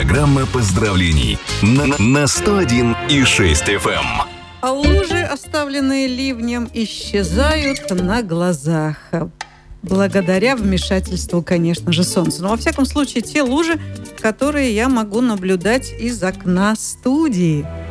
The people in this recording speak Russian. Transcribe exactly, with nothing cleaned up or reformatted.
Программа поздравлений на, на сто один и шесть эф эм. А лужи, оставленные ливнем, исчезают на глазах. Благодаря вмешательству, конечно же, солнца. Но, во всяком случае, те лужи, которые я могу наблюдать из окна студии.